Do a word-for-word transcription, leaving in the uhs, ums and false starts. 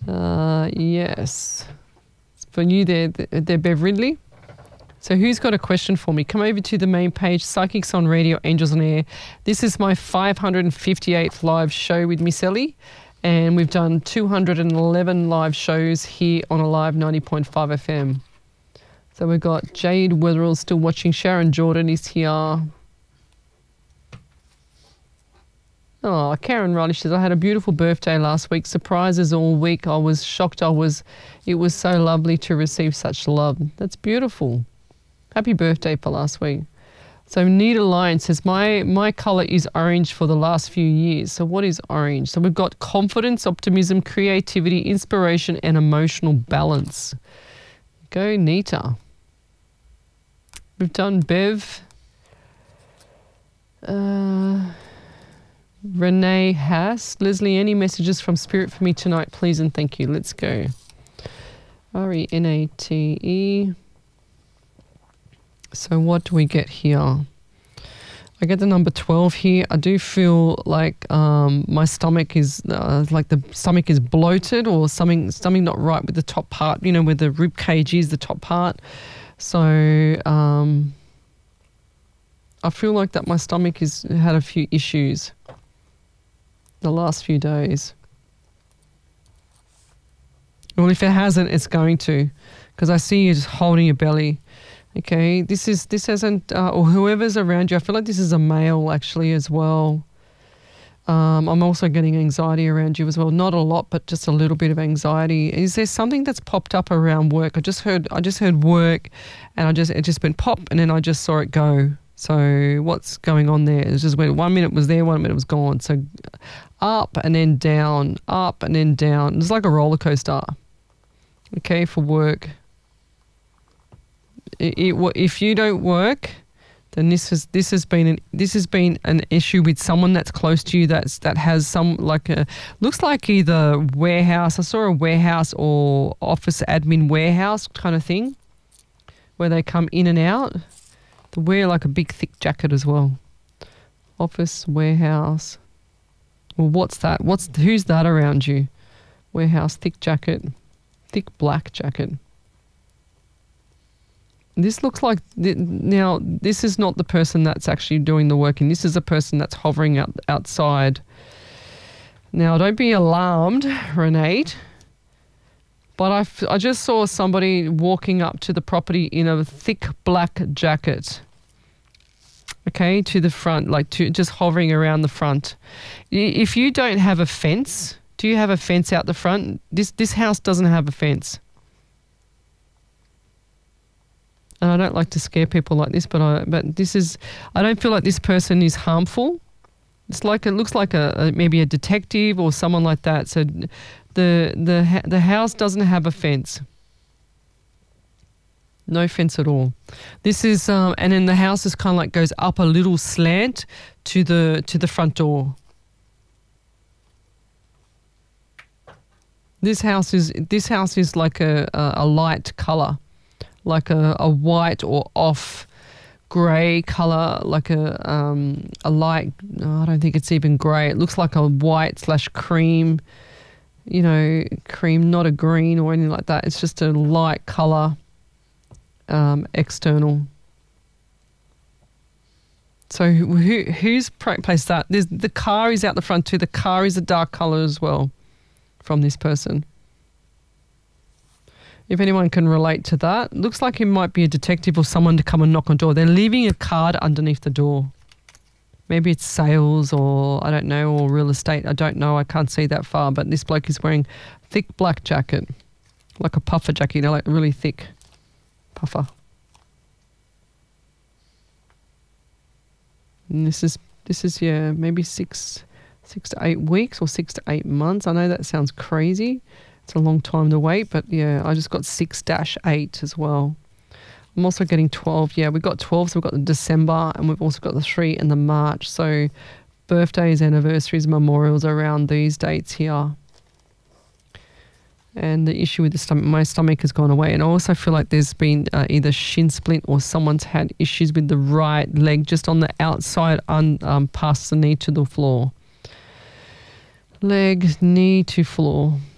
Uh, yes. For you there, there, Bev Ridley. So who's got a question for me? Come over to the main page, Psychics on Radio, Angels on Air. This is my five hundred fifty-eighth live show with Miss Ellie, and we've done two hundred eleven live shows here on Alive ninety point five F M. So we've got Jade Wetherell still watching. Sharon Jordan is here. Oh, Karen Riley says, I had a beautiful birthday last week. Surprises all week. I was shocked. I was, it was so lovely to receive such love. That's beautiful. Happy birthday for last week. So Nita Lyon says, my, my colour is orange for the last few years. So what is orange? So we've got confidence, optimism, creativity, inspiration and emotional balance. Go Nita. We've done Bev. Uh... Renee Haas. Leslie, any messages from Spirit for me tonight, please and thank you. Let's go. R E N A T E. So what do we get here? I get the number twelve here. I do feel like um, my stomach is, uh, like the stomach is bloated or something, something not right with the top part, you know, where the rib cage is, the top part. So um, I feel like that my stomach has had a few issues the last few days. Well, if it hasn't, it's going to, because I see you just holding your belly. Okay, this is this hasn't, uh, or whoever's around you. I feel like this is a male actually as well. Um, I'm also getting anxiety around you as well. Not a lot, but just a little bit of anxiety. Is there something that's popped up around work? I just heard, I just heard work, and I just it just went pop, and then I just saw it go. So what's going on there? It just went, one minute was there, one minute was gone. So up and then down, up and then down. It's like a roller coaster. Okay, for work. It, it, if you don't work, then this has this has been an this has been an issue with someone that's close to you. That's that has some like a looks like either warehouse. I saw a warehouse or office admin warehouse kind of thing, where they come in and out. They wear like a big thick jacket as well. Office, warehouse. Well, what's that? What's who's that around you? Warehouse, thick jacket, thick black jacket. This looks like, now this is not the person that's actually doing the work, and this is a person that's hovering out, outside. Now, don't be alarmed, Renee, but I, I just saw somebody walking up to the property in a thick black jacket, okay, to the front, like to just hovering around the front. If you don't have a fence, do you have a fence out the front? This this house doesn't have a fence. And I don't like to scare people like this, but I but this is, I don't feel like this person is harmful. It's like, it looks like a, a maybe a detective or someone like that. So the the the house doesn't have a fence. No fence at all. This is um and then the house is kind of like goes up a little slant to the to the front door. This house is this house is like a a, a light color, like a, a white or off grey colour, like a um, a light, oh, I don't think it's even grey. It looks like a white slash cream, you know, cream, not a green or anything like that. It's just a light colour um, external. So who who's placed that? There's, the car is out the front too. The car is a dark colour as well from this person. If anyone can relate to that, looks like it might be a detective or someone to come and knock on door. They're leaving a card underneath the door. Maybe it's sales or I don't know, or real estate. I don't know. I can't see that far. But this bloke is wearing a thick black jacket, like a puffer jacket, you know, like really thick puffer. And this is this is yeah, maybe six six to eight weeks or six to eight months. I know that sounds crazy. It's a long time to wait, but yeah, I just got six dash eight as well. I'm also getting twelve. Yeah, we've got twelve, so we've got the December, and we've also got the three and the March. So birthdays, anniversaries, memorials around these dates here. And the issue with the stomach, my stomach has gone away. And I also feel like there's been uh, either shin splint or someone's had issues with the right leg, just on the outside, un, um, past the knee to the floor. Leg, knee to floor.